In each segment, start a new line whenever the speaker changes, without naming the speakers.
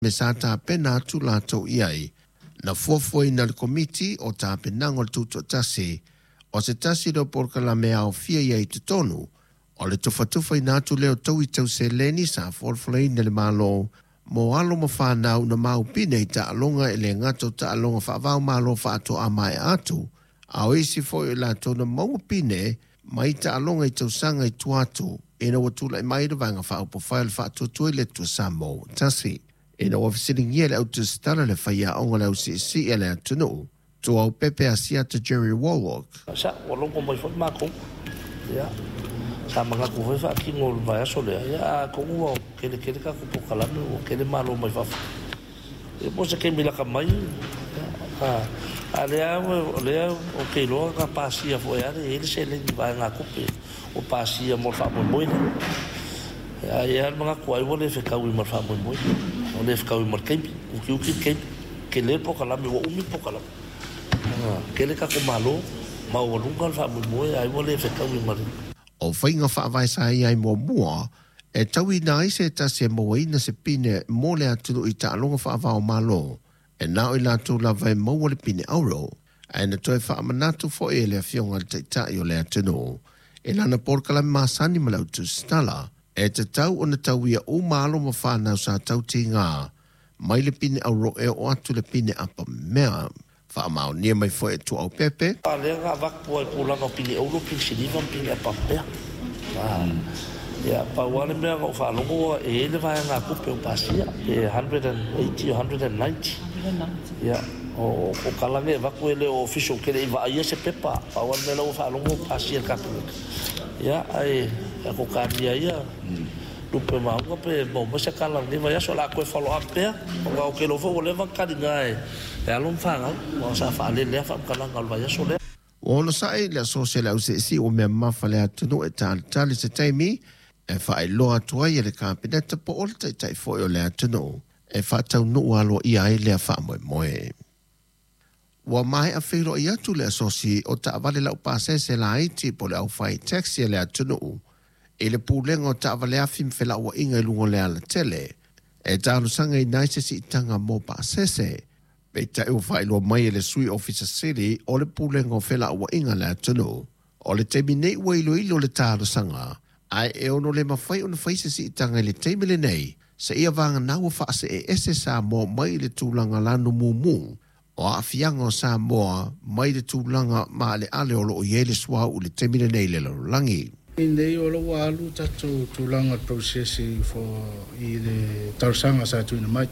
me sa ta pena tu la to iai. Na fuafoi na le komiti o ta penango le tuto tasi, o se tasi do porka la mea o fia iai te tonu, o le tufatufa i natu leo tau i tau se leni sa forflei na le malo, mo alo ma whanau na maupine i ta alonga e le ngato ta alonga whaavau malo whaato a mai atu, a o isi foi la tona maupine, mai ta alonga i tau sanga i tuatu, ina watula i mai vanga whaaupo whael whaatu tuile tu samo, tasi. Ina ofisiri ngia le autu stala le whaia onga le si ele atunu. Tu au pepe asia to Jerry Warlock.
Sa, walongo mai whai mako. Ia. Sa mga kuhoi wha ki ngol vai aso lea. Ia, kongu au kele ka kupo kalame o kele malo mai whafu. Ia mo se ke milaka mai. A lea o ke loa ka pasia fo ea le ele se lengi vai ngā kupe. O pasia mo wha mo moina. Ia mga kuai wale whekau i mar wha mo moina. O le whekau i mar keimpi. Uki keimpi. Ke le po kalame o umi po kalame. Kele ka kumalo, mau walunga al wha moe, ai wale whekau i mari.
O whainga whaavai sa ai mua, e tau i nai se ta se moa ina se pine mo le atunu i ta alonga whaavao malo, e nao i la tu la vai maua le pine auro, e na toi whaamanatu fo e le fionga te tai o le atunu. E lana porkala masani malau tu stala, e te tau o na tau ia o malo ma whanau sa tau ti ngā, mai le pine auro e o atu le pine apa mea. Whaamau nia mai fo e tu au pepe.
Lea ngā wakpo e kulanga pini auro pini sinivan pini e papea. Ia, pauane mea ngau whalongo e ele vai ngā kupe o pasia, e 180 o 190. Ia, o kalange e wakpo ele o official kere i vaia se pepa, pauane mea lau whalongo pasia kapunika. Ia, ai, e ko kānia ia, lupe maunga pe mo se kalang ni vai aso la koe follow up pea, o ngau ke lofo o lewa karinga e alum whangau, o sa whaale lea whamkalang al vai aso lea.
O no sae le asose le au se isi o mea mawhale atunu e tali se taimi, e whae loa tuai e le kāpineta po o le taitai foi o le atunu, e whaatau nuu alo ia e lea whaamoe moe. Wa mai a whiro i atu le asose o ta avale lau pase se la iti po le au whai taxi e le atunu, e le pūlenga o ta avale afim whela ua inga i lungo le ala tele, e tālu sanga i naise si itanga mō pase se, pe ta e whaeloa mai e le sui officer city o le pūlenga o whela ua inga le atunu. O le teimi nei ua ilo le tālu sanga, ai e ono le mawhai o na whaise si itanga i le teimi le nei, sa ia vanga naua whaase e ese sa mō mai le tūlanga lanu mū, o a fianga o sa mō mai le tūlanga ma le ale o lo o iele sua u le teimi le nei le langi.
Nei o lo alu tatu tūlanga processi i le tausanga sa tuina mai.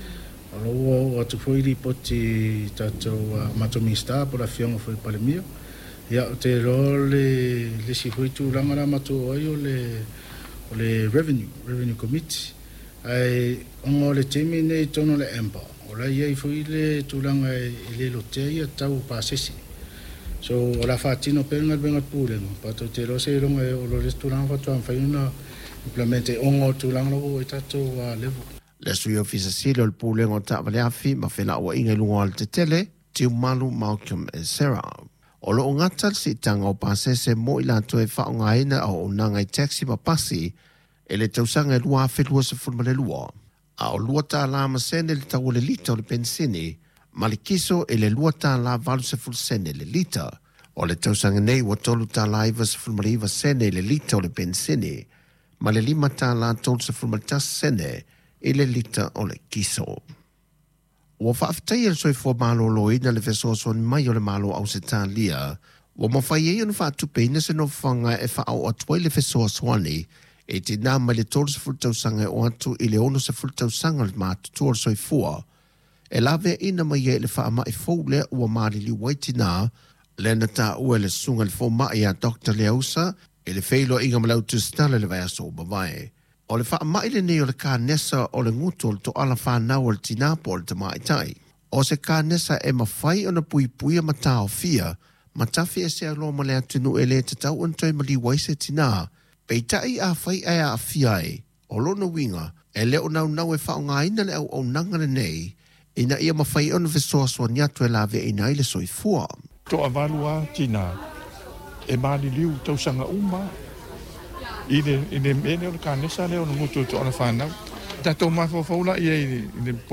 O atu fuiri poti tatou matomista por a fionga foi palemia. Ia te ro le si foi tūlanga la mato ai o le revenue committee. Ai ongo le temi nei tono le empa. Ora ia foi le tūlanga le lotea ia tau pasesi. So o la fatino penga venga pulengo. Pato te ro se longa o lo tūlanga fatu an fai una implemente ongo tūlanga o tatou level.
Le sui ofisa silo le pūlengo ta vale afi ma whela ua inga lunga al te tele, tiu malu Malcolm e Sarah. O lo ngata si tanga o pasese mo i lanto e wha o ngaina o nanga i taxi pa pasi, e le tausanga e lua whelua se fulma le lua. A o lua ta la ma sene le tau le lita o le pensini, ma le kiso e le lua ta la valu se ful sene le lita. O le tausanga nei wa tolu ta la iwa se fulma le iwa sene le lita o le pensini, ma le lima ta la tolu se fulma le tas sene, e le lita o le kiso. Ua whaafitai e soi fua malo loina le fesoasoani mai o le malo au se tālia, ua mawhai e anu whaatupe ina se no whanga e whaau atuai le fesoasoani, e te nā mai le tolu se fultausanga e o atu i le ono se fultausanga le mātutua soi fua, e lawe ina mai e le whaama e fau lea ua maari li waitina, le na tā ua le sunga le fo mai a Dr. Leausa, e le feilo inga malautu stala le vai aso o bawae. O le wha mai le nei o le ka nesa o le ngutu o le to ala whanau o le tinapo o le tamaitai. O se ka nesa e mawhai o na pui pui a mata o fia, matafi e se alo ma le atunu e le te tau antoi ma li waise tina, pei tai a whai e a fia e, o lona winga, e le o nau nau e wha o ngā ina le au nanga le nei, ina ia mawhai o na vesoa soa niatu e lawe e nai le soi fua.
To avalua tina, e maali liu tausanga uma, Ine mene o ka nesa leo no mutu to ana whanau. tatou mafofo la ia i le